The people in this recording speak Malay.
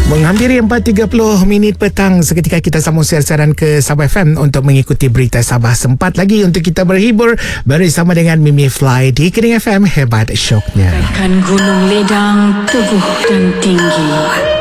Menghampiri 4.30 petang, seketika kita sambung siaran ke Sabah FM untuk mengikuti berita Sabah. Sempat lagi untuk kita berhibur bersama dengan Mimi Fly di Kening FM. Hebat syoknya. Gunung ledang teguh dan tinggi.